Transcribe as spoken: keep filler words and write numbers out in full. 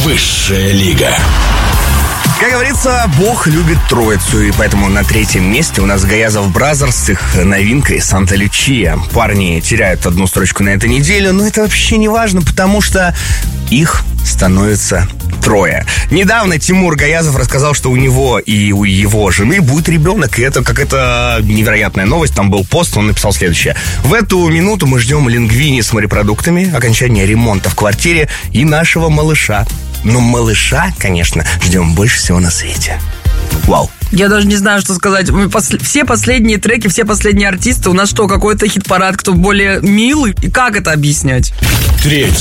Высшая лига. Как говорится, Бог любит троицу, и поэтому на третьем месте у нас Гаязов Бразерс с их новинкой «Санта-Лючия». Парни теряют одну строчку на этой неделе, но это вообще не важно, потому что их становится трое. Недавно Тимур Гаязов рассказал, что у него и у его жены будет ребенок, и это какая-то невероятная новость. Там был пост, он написал следующее: в эту минуту мы ждем лингвини с морепродуктами, окончания ремонта в квартире и нашего малыша. Но малыша, конечно, ждем больше всего на свете. Вау. Я даже не знаю, что сказать. Мы пос... Все последние треки, все последние артисты. У нас что, какой-то хит-парад, кто более милый? И как это объяснять? Третье.